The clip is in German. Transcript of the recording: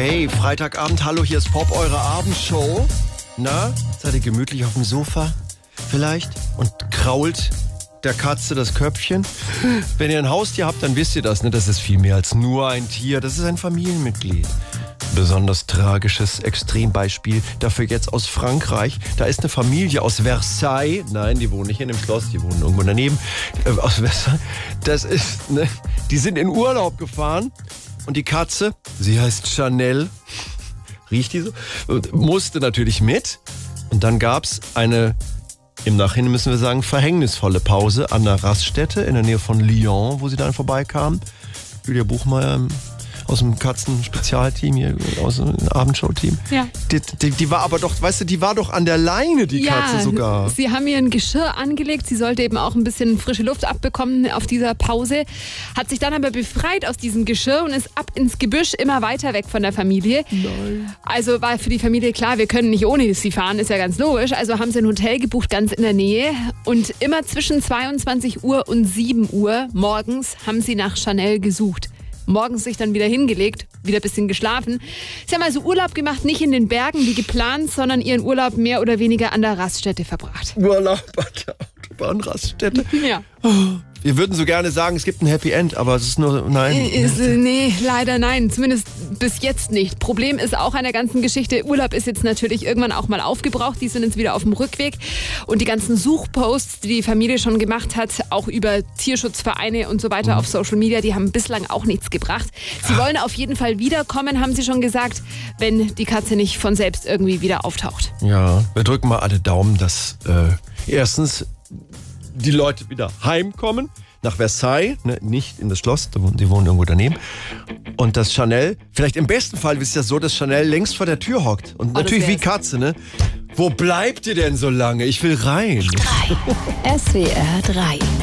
Hey, Freitagabend, hallo, hier ist Pop, eure Abendshow. Na, seid ihr gemütlich auf dem Sofa vielleicht und krault der Katze das Köpfchen? Wenn ihr ein Haustier habt, dann wisst ihr das, ne? Das ist viel mehr als nur ein Tier, das ist ein Familienmitglied. Besonders tragisches Extrembeispiel dafür jetzt aus Frankreich. Da ist eine Familie aus Versailles. Nein, die wohnen nicht in dem Schloss, die wohnen irgendwo daneben. Aus Versailles. Das ist, ne? Die sind in Urlaub gefahren und die Katze, sie heißt Chanel, riecht die so, und musste natürlich mit. Und dann gab's eine, im Nachhinein müssen wir sagen, verhängnisvolle Pause an einer Raststätte in der Nähe von Lyon, wo sie dann vorbeikam. Julia Buchmeier aus dem Katzen-Spezialteam hier, aus dem Abendshow-Team. Ja. Die war aber doch, weißt du, die war doch an der Leine, die Katze sogar. Sie haben ihr ein Geschirr angelegt. Sie sollte eben auch ein bisschen frische Luft abbekommen auf dieser Pause. Hat sich dann aber befreit aus diesem Geschirr und ist ab ins Gebüsch, immer weiter weg von der Familie. Nein. Also war für die Familie klar, wir können nicht ohne sie fahren, ist ja ganz logisch. Also haben sie ein Hotel gebucht, ganz in der Nähe. Und immer zwischen 22 Uhr und 7 Uhr morgens haben sie nach Chanel gesucht. Morgens sich dann wieder hingelegt, wieder ein bisschen geschlafen. Sie haben also Urlaub gemacht, nicht in den Bergen wie geplant, sondern ihren Urlaub mehr oder weniger an der Raststätte verbracht. Urlaub an der Autobahnraststätte. Ja. Wir würden so gerne sagen, es gibt ein Happy End, aber es ist nur, nein. Nee, leider nein. Zumindest bis jetzt nicht. Problem ist auch an der ganzen Geschichte, Urlaub ist jetzt natürlich irgendwann auch mal aufgebraucht. Die sind jetzt wieder auf dem Rückweg. Und die ganzen Suchposts, die die Familie schon gemacht hat, auch über Tierschutzvereine und so weiter auf Social Media, die haben bislang auch nichts gebracht. Sie wollen auf jeden Fall wiederkommen, haben sie schon gesagt, wenn die Katze nicht von selbst irgendwie wieder auftaucht. Ja, wir drücken mal alle Daumen, dass erstens die Leute wieder heimkommen, nach Versailles, ne, nicht in das Schloss, die wohnen irgendwo daneben. Und dass Chanel, vielleicht im besten Fall ist es ja so, dass Chanel längst vor der Tür hockt. Und natürlich wie Katze, ne? Wo bleibt ihr denn so lange? Ich will rein. 3. SWR 3